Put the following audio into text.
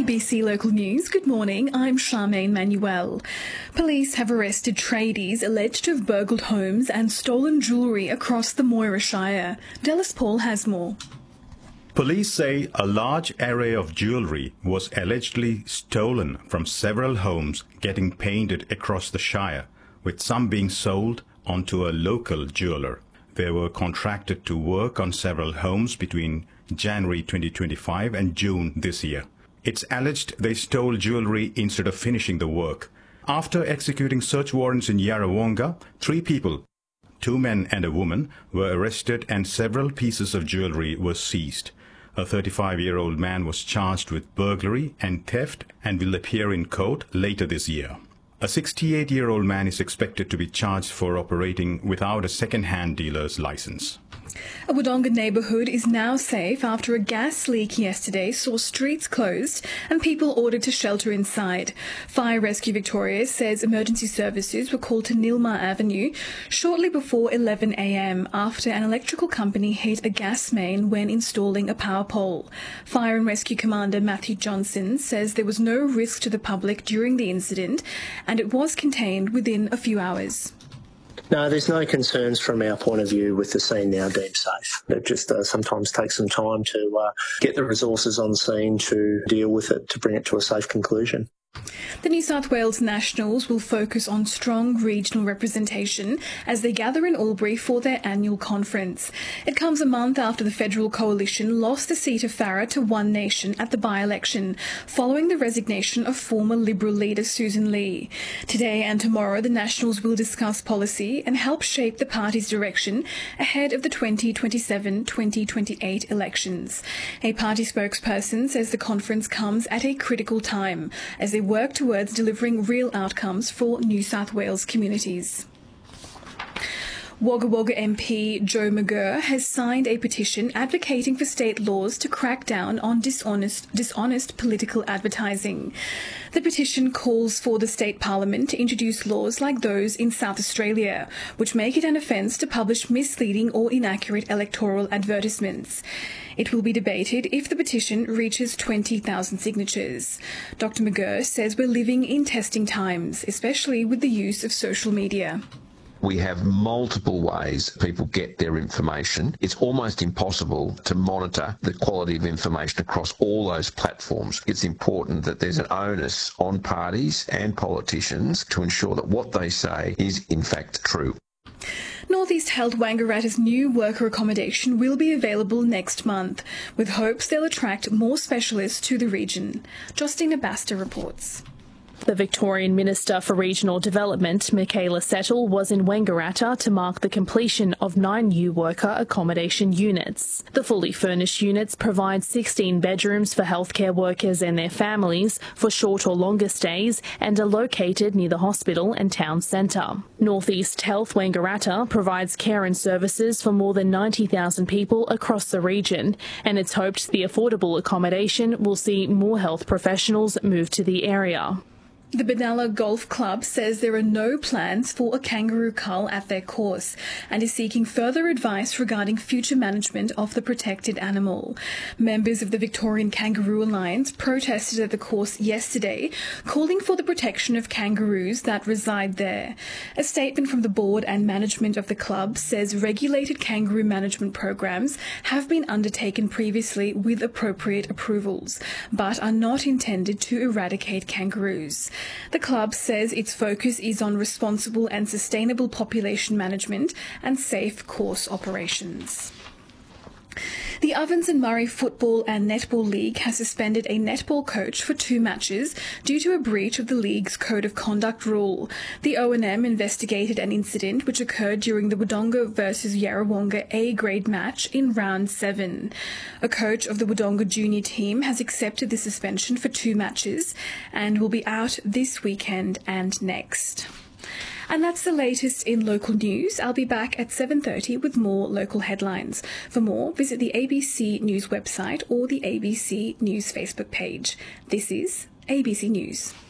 ABC Local News. Good morning, I'm Charmaine Manuel. Police have arrested tradies alleged to have burgled homes and stolen jewellery across the Moira Shire. Dallas Paul has more. Police say a large array of jewellery was allegedly stolen from several homes getting painted across the Shire, with some being sold onto a local jeweller. They were contracted to work on several homes between January 2025 and June this year. It's alleged they stole jewellery instead of finishing the work. After executing search warrants in Yarrawonga, 3 people, 2 men and a woman, were arrested and several pieces of jewellery were seized. A 35-year-old man was charged with burglary and theft and will appear in court later this year. A 68-year-old man is expected to be charged for operating without a second-hand dealer's license. A Wodonga neighbourhood is now safe after a gas leak yesterday saw streets closed and people ordered to shelter inside. Fire Rescue Victoria says emergency services were called to Nilmar Avenue shortly before 11 a.m. after an electrical company hit a gas main when installing a power pole. Fire and Rescue Commander Matthew Johnson says there was no risk to the public during the incident and it was contained within a few hours. No, there's no concerns from our point of view with the scene now deemed safe. It just sometimes takes some time to get the resources on scene to deal with it, to bring it to a safe conclusion. The New South Wales Nationals will focus on strong regional representation as they gather in Albury for their annual conference. It comes a month after the federal coalition lost the seat of Farrer to One Nation at the by-election, following the resignation of former Liberal leader Susan Lee. Today and tomorrow, the Nationals will discuss policy and help shape the party's direction ahead of the 2027-2028 elections. A party spokesperson says the conference comes at a critical time as they work towards delivering real outcomes for New South Wales communities. Wagga Wagga MP Joe McGirr has signed a petition advocating for state laws to crack down on dishonest political advertising. The petition calls for the state parliament to introduce laws like those in South Australia, which make it an offence to publish misleading or inaccurate electoral advertisements. It will be debated if the petition reaches 20,000 signatures. Dr McGirr says we're living in testing times, especially with the use of social media. We have multiple ways people get their information. It's almost impossible to monitor the quality of information across all those platforms. It's important that there's an onus on parties and politicians to ensure that what they say is in fact true. Northeast Health Wangaratta's new worker accommodation will be available next month, with hopes they'll attract more specialists to the region. Justina Baster reports. The Victorian Minister for Regional Development, Michaela Settle, was in Wangaratta to mark the completion of 9 new worker accommodation units. The fully furnished units provide 16 bedrooms for healthcare workers and their families for short or longer stays and are located near the hospital and town centre. Northeast Health Wangaratta provides care and services for more than 90,000 people across the region, and it's hoped the affordable accommodation will see more health professionals move to the area. The Benalla Golf Club says there are no plans for a kangaroo cull at their course and is seeking further advice regarding future management of the protected animal. Members of the Victorian Kangaroo Alliance protested at the course yesterday, calling for the protection of kangaroos that reside there. A statement from the board and management of the club says regulated kangaroo management programs have been undertaken previously with appropriate approvals, but are not intended to eradicate kangaroos. The club says its focus is on responsible and sustainable population management and safe course operations. The Ovens and Murray Football and Netball League has suspended a netball coach for 2 matches due to a breach of the league's Code of Conduct rule. The O&M investigated an incident which occurred during the Wodonga versus Yarrawonga A-grade match in round 7. A coach of the Wodonga junior team has accepted the suspension for 2 matches and will be out this weekend and next. And that's the latest in local news. I'll be back at 7:30 with more local headlines. For more, visit the ABC News website or the ABC News Facebook page. This is ABC News.